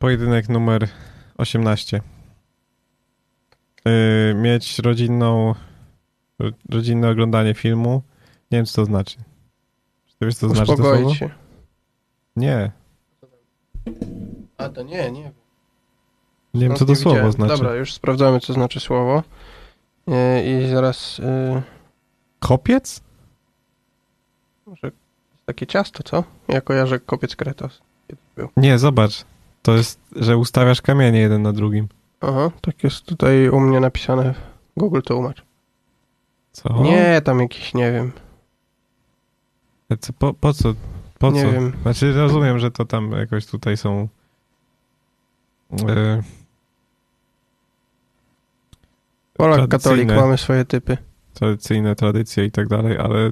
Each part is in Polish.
Pojedynek numer 18. Mieć rodzinne oglądanie filmu. Nie wiem, co to znaczy. Czy ty wiesz, co to znaczy to słowo? Uspokoić się. Nie. A to nie. Nie wiem, co to słowo znaczy. Dobra, już sprawdzamy, co znaczy słowo. I zaraz... Kopiec? Może takie ciasto, co? Ja kojarzę kopiec Kretos. Nie, zobacz. To jest, że ustawiasz kamienie jeden na drugim. Aha, tak jest tutaj u mnie napisane w Google Tłumacz. Co? Nie, tam jakiś, nie wiem. Po co? Po Nie co? wiem. Znaczy, rozumiem, że to tam jakoś tutaj są... Polak, katolik, mamy swoje typy. Tradycyjne tradycje i tak dalej, ale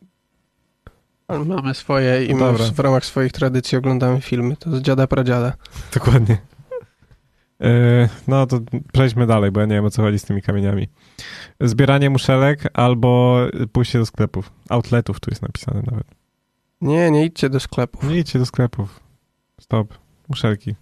mamy swoje i my w ramach swoich tradycji oglądamy filmy. To z dziada pradziada. Dokładnie. No to przejdźmy dalej, bo ja nie wiem, o co chodzi z tymi kamieniami. Zbieranie muszelek albo pójście do sklepów. Outletów tu jest napisane nawet. Nie idźcie do sklepów. Nie idźcie do sklepów. Stop. Muszelki.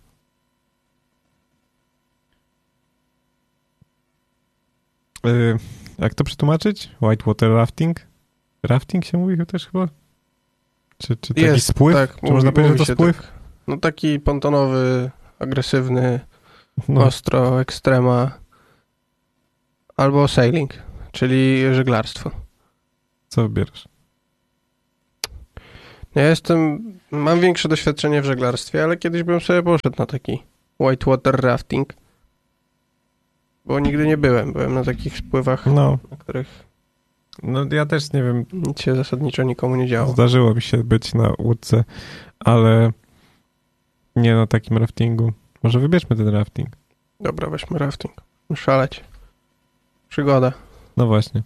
Jak to przetłumaczyć? Whitewater rafting? Rafting się mówi też chyba? Czy taki jest, spływ? Tak, czy można powiedzieć, że to spływ? Tak. No taki pontonowy, agresywny, ostro, ekstrema. Albo sailing, czyli żeglarstwo. Co wybierasz? Ja mam większe doświadczenie w żeglarstwie, ale kiedyś bym sobie poszedł na taki whitewater rafting. Bo nigdy nie byłem. Byłem na takich spływach, na których... No ja też nie wiem. Nic się zasadniczo nikomu nie działo. Zdarzyło mi się być na łódce, ale nie na takim raftingu. Może wybierzmy ten rafting. Dobra, weźmy rafting. Szaleć. Przygoda. No właśnie.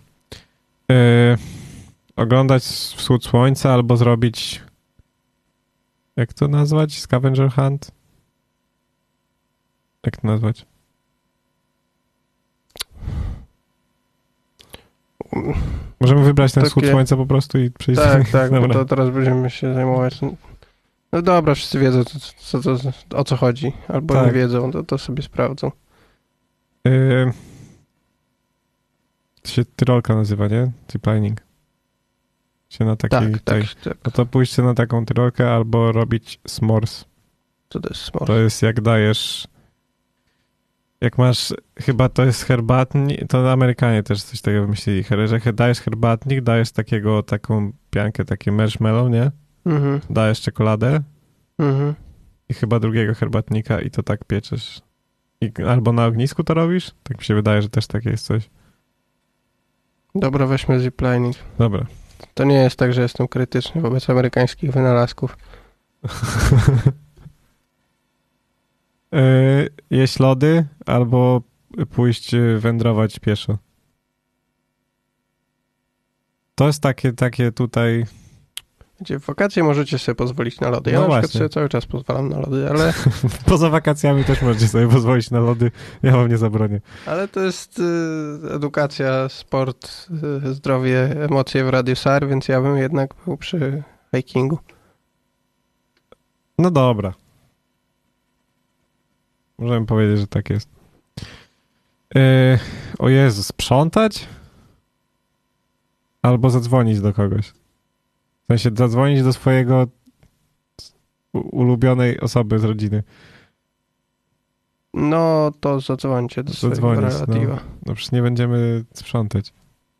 Oglądać wschód słońca albo zrobić... Jak to nazwać? Scavenger hunt? Jak to nazwać? Możemy wybrać ten wschód słońca po prostu i przyjść... Tak, bo to teraz będziemy się zajmować... No dobra, wszyscy wiedzą o co chodzi. Albo nie wiedzą, to sobie sprawdzą. To się tyrolka nazywa, nie? Ziplining. Się na takiej... Tak. No to pójście na taką tyrolkę albo robić s'mores. Co to jest s'mores? To jest jak dajesz... Jak masz, chyba to jest herbatnik, to Amerykanie też coś takiego wymyślili, że dajesz herbatnik, dajesz taką piankę, takie marshmallow, nie? Mhm. Dajesz czekoladę mhm. i chyba drugiego herbatnika i to tak pieczesz. Albo na ognisku to robisz? Tak mi się wydaje, że też takie jest coś. Dobra, weźmy ziplining. Dobra. To nie jest tak, że jestem krytyczny wobec amerykańskich wynalazków. Jeść lody albo pójść wędrować pieszo. To jest takie tutaj... Wiecie, w wakacje możecie sobie pozwolić na lody. Ja na przykład sobie cały czas pozwalam na lody, ale... Poza wakacjami też możecie sobie pozwolić na lody. Ja wam nie zabronię. Ale to jest edukacja, sport, zdrowie, emocje w Radiu SAR, więc ja bym jednak był przy hikingu. No dobra. Możemy powiedzieć, że tak jest. O Jezu, sprzątać? Albo zadzwonić do kogoś. W sensie zadzwonić do swojego ulubionej osoby z rodziny. No to zadzwońcie do swojego relatywa. No przecież nie będziemy sprzątać.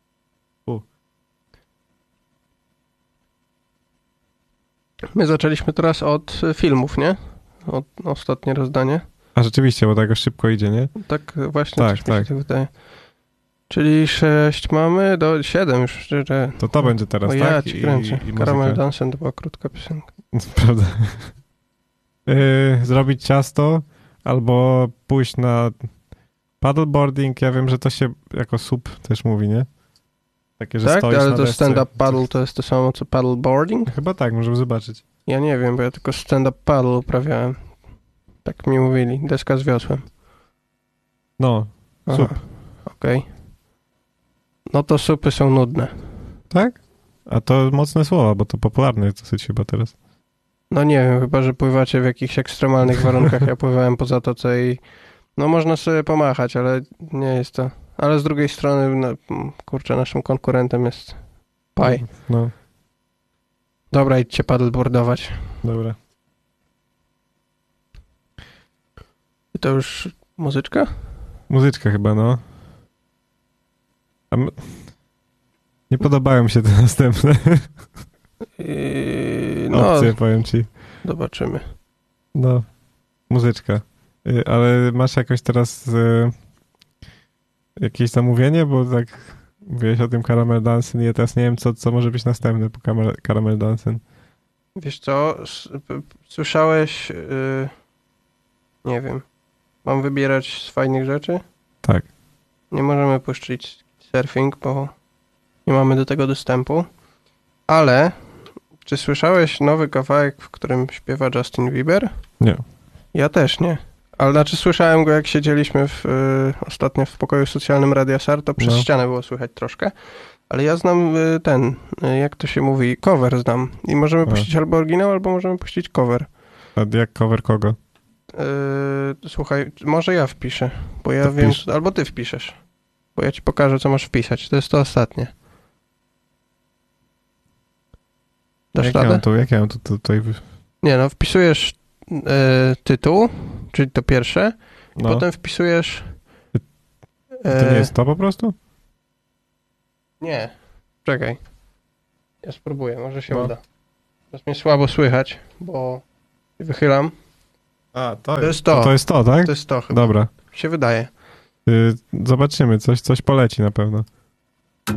My zaczęliśmy teraz od filmów, nie? Od ostatnie rozdanie. A rzeczywiście, bo tak szybko idzie, nie? Tak właśnie, tak. Mi się tak wydaje. Czyli 6 mamy, do 7 już. To będzie teraz, tak? Ja ci kręcę. Caramel Dance to była krótka piosenka. Prawda. Zrobić ciasto albo pójść na paddleboarding. Ja wiem, że to się jako SUP też mówi, nie? Takie, że stoisz ale na to desce. stand-up paddle to jest to samo co paddleboarding? Chyba tak, możemy zobaczyć. Ja nie wiem, bo ja tylko stand-up paddle uprawiałem. Tak mi mówili. Deska z wiosłem. No, SUP. Okej. No to supy są nudne. Tak? A to mocne słowa, bo to popularne jest dosyć chyba teraz. No nie wiem, chyba że pływacie w jakichś ekstremalnych warunkach. Ja pływałem po zatoce i no można sobie pomachać, ale nie jest to... Ale z drugiej strony, no, kurczę, naszym konkurentem jest Paj. No. Dobra, idźcie paddleboardować. Dobra. I to już muzyczka? Muzyczka chyba, no. Nie podobają mi się te następne No, opcje, powiem ci. zobaczymy. No, muzyczka. Ale masz jakoś teraz jakieś zamówienie? Bo tak mówiłeś o tym Caramel Dancing i ja teraz nie wiem, co może być następne po Caramel Dancing. Wiesz co, słyszałeś, nie wiem, mam wybierać z fajnych rzeczy? Tak. Nie możemy puszczyć surfing, bo nie mamy do tego dostępu. Ale czy słyszałeś nowy kawałek, w którym śpiewa Justin Bieber? Nie. Ja też nie. Ale znaczy słyszałem go, jak siedzieliśmy ostatnio w pokoju socjalnym Radia SAR, to przez ścianę było słychać troszkę. Ale ja znam jak to się mówi, cover znam. I możemy puścić albo oryginał, albo możemy puścić cover. A jak cover kogo? Słuchaj, może ja wpiszę, bo ja to wiem, wpisz. albo ty wpiszesz. Bo ja ci pokażę, co masz wpisać. To jest to ostatnie. Dasz radę? Jak ja mam to tutaj... Nie, no wpisujesz tytuł, czyli to pierwsze, i potem wpisujesz... To nie jest to po prostu? Nie. Czekaj. Ja spróbuję, może się uda. Teraz mnie słabo słychać, bo wychylam. A, to jest to. To jest to, tak? To jest to chyba. Dobra. Się wydaje. Zobaczymy, coś poleci na pewno.